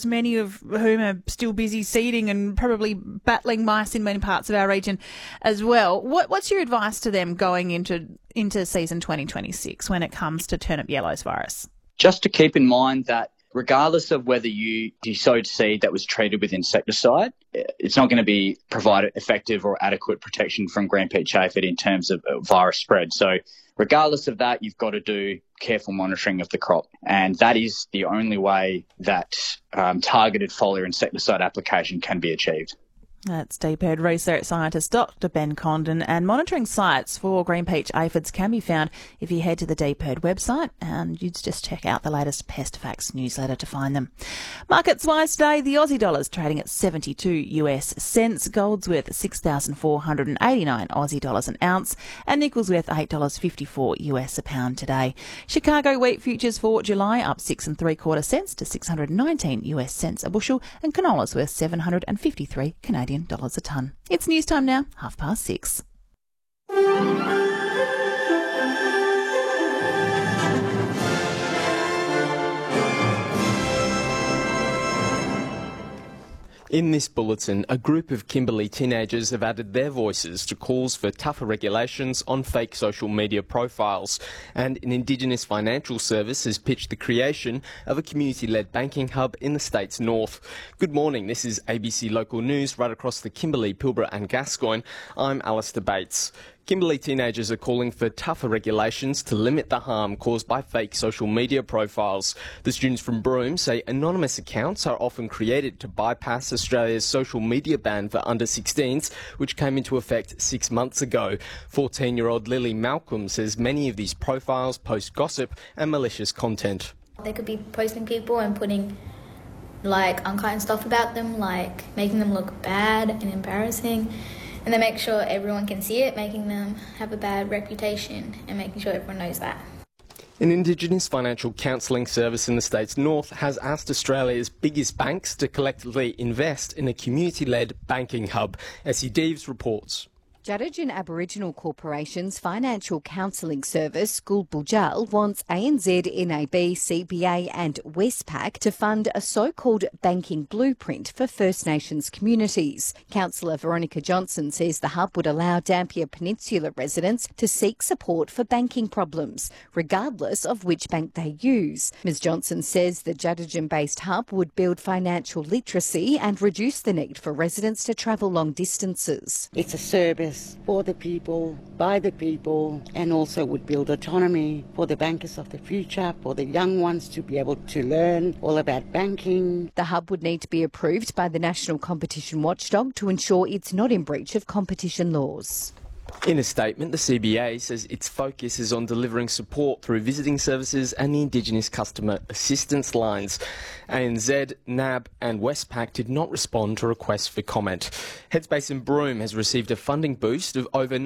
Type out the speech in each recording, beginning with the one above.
forest, many of whom are still busy seeding and probably battling mice in many parts of our region as well. What's your advice to them going into season 2026 when it comes to turnip yellows virus? Just to keep in mind that regardless of whether you sowed seed that was treated with insecticide, it's not going to be provide effective or adequate protection from green peach aphid in terms of virus spread. So regardless of that, you've got to do careful monitoring of the crop. And that is the only way that targeted foliar insecticide application can be achieved. That's DPIRD research scientist Dr. Ben Condon, and monitoring sites for green peach aphids can be found if you head to the DPIRD website, and you just check out the latest Pest Facts newsletter to find them. Markets-wise today, the Aussie dollar's trading at 72 US cents, gold's worth 6,489 Aussie dollars an ounce, and nickel's worth $8.54 US a pound today. Chicago wheat futures for July up 6 3/4 cents to 619 US cents a bushel, and canola's worth 753 Canadian dollars a tonne. It's news time now, 6:30. In this bulletin, a group of Kimberley teenagers have added their voices to calls for tougher regulations on fake social media profiles, and an Indigenous financial service has pitched the creation of a community-led banking hub in the state's north. Good morning, this is ABC Local News right across the Kimberley, Pilbara and Gascoyne. I'm Alistair Bates. Kimberley teenagers are calling for tougher regulations to limit the harm caused by fake social media profiles. The students from Broome say anonymous accounts are often created to bypass Australia's social media ban for under 16s, which came into effect 6 months ago. 14-year-old Lily Malcolm says many of these profiles post gossip and malicious content. They could be posting people and putting unkind stuff about them, making them look bad and embarrassing. And they make sure everyone can see it, making them have a bad reputation and making sure everyone knows that. An Indigenous financial counselling service in the state's north has asked Australia's biggest banks to collectively invest in a community-led banking hub. Essie Deeves reports. Jadajin Aboriginal Corporation's financial counselling service, Gul Bujal, wants ANZ, NAB, CBA and Westpac to fund a so-called banking blueprint for First Nations communities. Councillor Veronica Johnson says the hub would allow Dampier Peninsula residents to seek support for banking problems, regardless of which bank they use. Ms Johnson says the Jadajin-based hub would build financial literacy and reduce the need for residents to travel long distances. It's a service for the people, by the people, and also would build autonomy for the bankers of the future, for the young ones to be able to learn all about banking. The hub would need to be approved by the National Competition Watchdog to ensure it's not in breach of competition laws. In a statement, the CBA says its focus is on delivering support through visiting services and the Indigenous customer assistance lines. ANZ, NAB and Westpac did not respond to requests for comment. Headspace in Broome has received a funding boost of over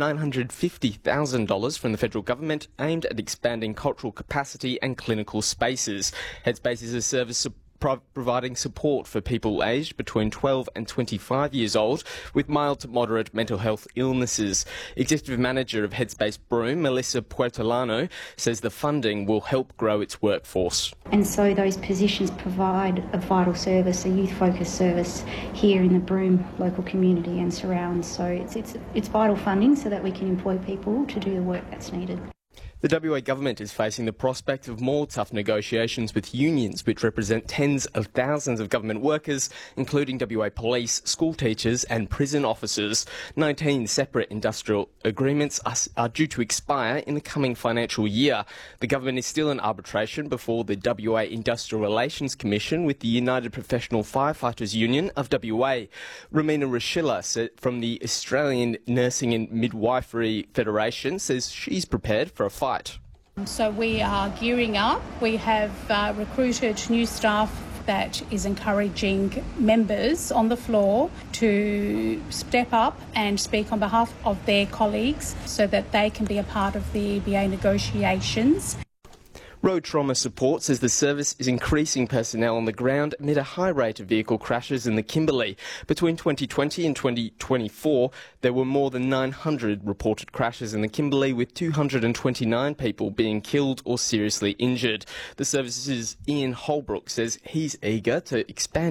$950,000 from the federal government aimed at expanding cultural capacity and clinical spaces. Headspace is a service providing support for people aged between 12 and 25 years old with mild to moderate mental health illnesses. Executive Manager of Headspace Broome, Melissa Puertolano, says the funding will help grow its workforce. And so those positions provide a vital service, a youth-focused service here in the Broome local community and surrounds. So it's vital funding so that we can employ people to do the work that's needed. The WA government is facing the prospect of more tough negotiations with unions, which represent tens of thousands of government workers, including WA police, school teachers and prison officers. 19 separate industrial agreements are due to expire in the coming financial year. The government is still in arbitration before the WA Industrial Relations Commission with the United Professional Firefighters Union of WA. Romina Rashilla from the Australian Nursing and Midwifery Federation says she's prepared for a fight. So we are gearing up. We have recruited new staff that is encouraging members on the floor to step up and speak on behalf of their colleagues so that they can be a part of the EBA negotiations. Road Trauma Support says the service is increasing personnel on the ground amid a high rate of vehicle crashes in the Kimberley. Between 2020 and 2024, there were more than 900 reported crashes in the Kimberley, with 229 people being killed or seriously injured. The service's Ian Holbrook says he's eager to expand